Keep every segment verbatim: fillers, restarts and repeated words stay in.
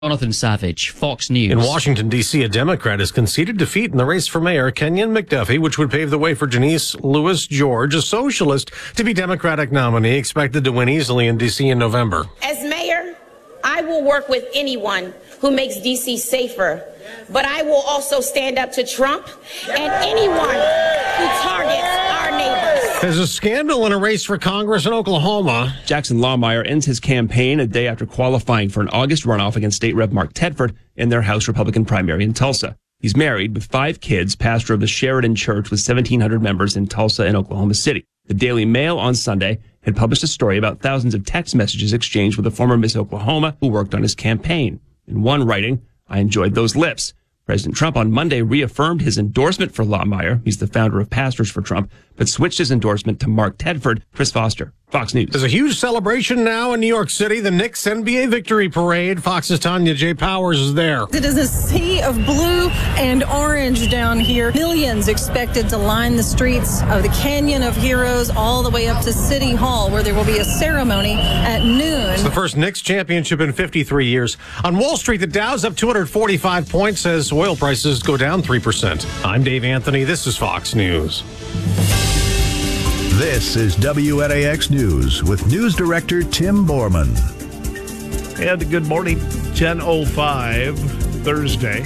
Jonathan Savage, Fox News. In Washington, D C, a Democrat has conceded defeat in the race for mayor, Kenyon McDuffie, which would pave the way for Janice Lewis George, a socialist, to be Democratic nominee, expected to win easily in D C in November. As mayor, I will work with anyone who makes D C safer, but I will also stand up to Trump and anyone who targets our neighbors. There's a scandal in a race for Congress in Oklahoma. Jackson Lohmeyer ends his campaign a day after qualifying for an August runoff against State Representative Mark Tedford in their House Republican primary in Tulsa. He's married with five kids, pastor of the Sheridan Church with seventeen hundred members in Tulsa and Oklahoma City. The Daily Mail on Sunday had published a story about thousands of text messages exchanged with a former Miss Oklahoma who worked on his campaign. In one writing, "I enjoyed those lips." President Trump on Monday reaffirmed his endorsement for Lohmeyer. He's the founder of Pastors for Trump, but switched his endorsement to Mark Tedford. Chris Foster, Fox News. There's a huge celebration now in New York City, the Knicks N B A Victory Parade. Fox's Tanya J. Powers is there. It is a sea of blue and orange down here. Millions expected to line the streets of the Canyon of Heroes all the way up to City Hall, where there will be a ceremony at noon. It's the first Knicks championship in fifty-three years. On Wall Street, the Dow's up two hundred forty-five points as oil prices go down three percent. I'm Dave Anthony. This is Fox News. This is W N A X News with News Director Tim Borman. And good morning, ten oh five, Thursday.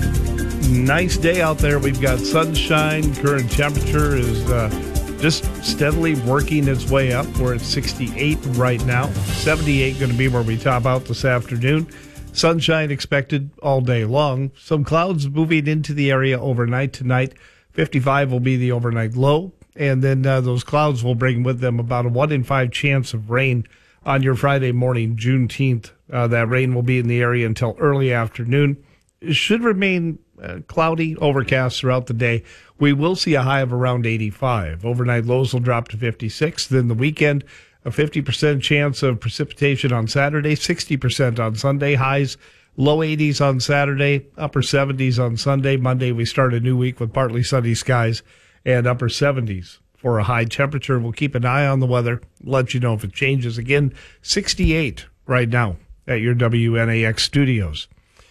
Nice day out there. We've got sunshine. Current temperature is uh, just steadily working its way up. We're at sixty-eight right now. seventy-eight going to be where we top out this afternoon. Sunshine expected all day long. Some clouds moving into the area overnight tonight. fifty-five will be the overnight low. And then uh, those clouds will bring with them about a one in five chance of rain on your Friday morning, Juneteenth. Uh, that rain will be in the area until early afternoon. It should remain uh, cloudy, overcast throughout the day. We will see a high of around eighty-five. Overnight lows will drop to fifty-six. Then the weekend, a fifty percent chance of precipitation on Saturday, sixty percent on Sunday. Highs, low eighties on Saturday, upper seventies on Sunday. Monday, we start a new week with partly sunny skies and upper seventies for a high temperature. We'll keep an eye on the weather, let you know if it changes. Again, sixty-eight right now at your W N A X studios.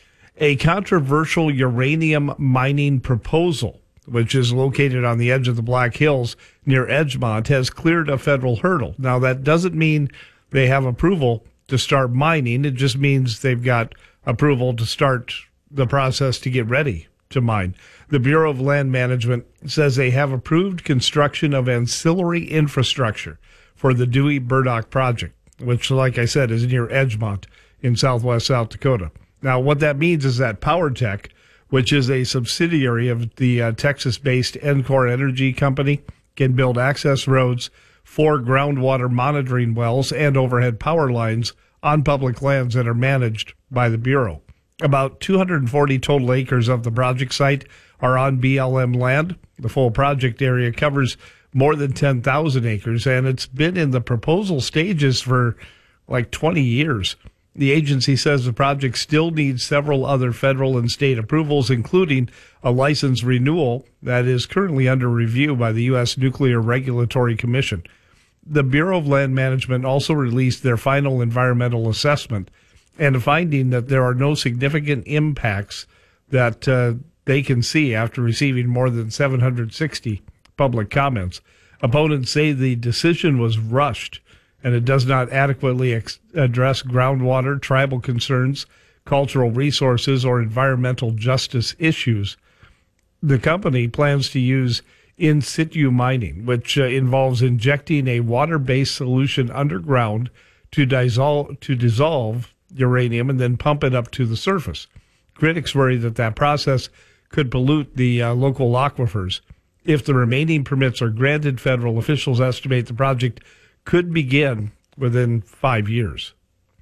A controversial uranium mining proposal, which is located on the edge of the Black Hills near Edgemont, has cleared a federal hurdle. Now, that doesn't mean they have approval to start mining. It just means they've got approval to start the process to get ready to mine. The Bureau of Land Management says they have approved construction of ancillary infrastructure for the Dewey Burdock project, which, like I said, is near Edgemont in southwest South Dakota. Now, what that means is that PowerTech, which is a subsidiary of the uh, Texas-based Encore Energy Company, can build access roads, for groundwater monitoring wells, and overhead power lines on public lands that are managed by the Bureau. About two hundred forty total acres of the project site are on B L M land. The full project area covers more than ten thousand acres, and it's been in the proposal stages for like twenty years. The agency says the project still needs several other federal and state approvals, including a license renewal that is currently under review by the U S Nuclear Regulatory Commission. The Bureau of Land Management also released their final environmental assessment and a finding that there are no significant impacts that uh, they can see after receiving more than seven hundred sixty public comments. Opponents say the decision was rushed and it does not adequately ex- address groundwater, tribal concerns, cultural resources, or environmental justice issues. The company plans to use in situ mining, which uh, involves injecting a water-based solution underground to dissolve, to dissolve uranium and then pump it up to the surface. Critics worry that that process could pollute the uh, local aquifers. If the remaining permits are granted, federal officials estimate the project could begin within five years.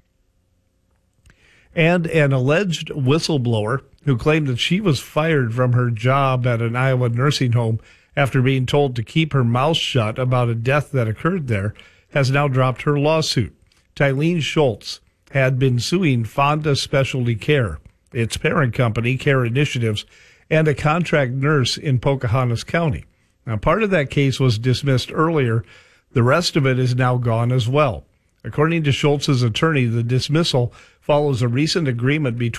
And an alleged whistleblower who claimed that she was fired from her job at an Iowa nursing home after being told to keep her mouth shut about a death that occurred there has now dropped her lawsuit. Tylene Schultz had been suing Fonda Specialty Care, its parent company, Care Initiatives, and a contract nurse in Pocahontas County. Now, part of that case was dismissed earlier. The rest of it is now gone as well. According to Schultz's attorney, the dismissal follows a recent agreement between